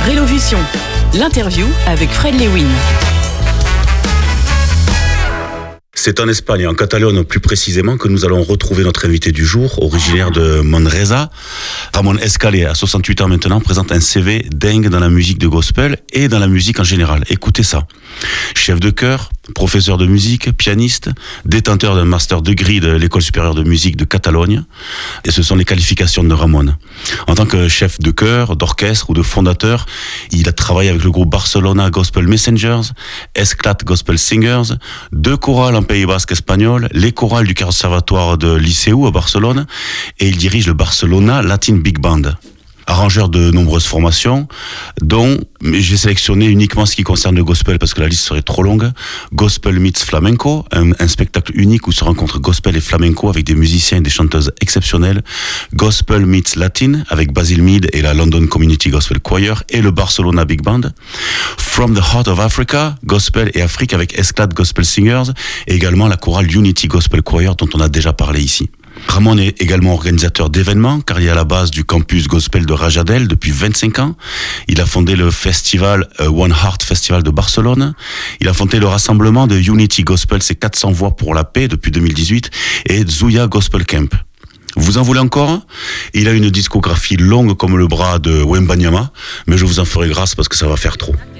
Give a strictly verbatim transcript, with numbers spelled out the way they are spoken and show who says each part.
Speaker 1: Rélovution, l'interview avec Fred Lewin.
Speaker 2: C'est en Espagne, en Catalogne plus précisément, que nous allons retrouver notre invité du jour, originaire de Manresa. Ramon Escalé, à soixante-huit ans maintenant, présente un C V dingue dans la musique de gospel et dans la musique en général. Écoutez ça. Chef de chœur, professeur de musique, pianiste, détenteur d'un master degree de l'École supérieure de musique de Catalogne. Et ce sont les qualifications de Ramon. En tant que chef de chœur, d'orchestre ou de fondateur, il a travaillé avec le groupe Barcelona Gospel Messengers, Esclat Gospel Singers, deux chorales en Pays Basque espagnol, les chorales du Conservatoire de Liceu à Barcelone, et il dirige le Barcelona Latin Big Band. Arrangeur de nombreuses formations, dont j'ai sélectionné uniquement ce qui concerne le gospel parce que la liste serait trop longue. Gospel Meets Flamenco, un, un spectacle unique où se rencontrent gospel et flamenco avec des musiciens et des chanteuses exceptionnelles. Gospel Meets Latin avec Basil Mead et la London Community Gospel Choir et le Barcelona Big Band. From the Heart of Africa, Gospel et Afrique avec Esclat Gospel Singers et également la chorale Unity Gospel Choir dont on a déjà parlé ici. Ramon est également organisateur d'événements car il est à la base du campus gospel de Rajadell depuis vingt-cinq ans. Il a fondé le festival euh, One Heart Festival de Barcelone. Il a fondé le rassemblement de Unity Gospel, c'est quatre cents voix pour la paix depuis deux mille dix-huit et Zuya Gospel Camp. Vous en voulez encore? Il a une discographie longue comme le bras de Wembanyama, mais je vous en ferai grâce parce que ça va faire trop.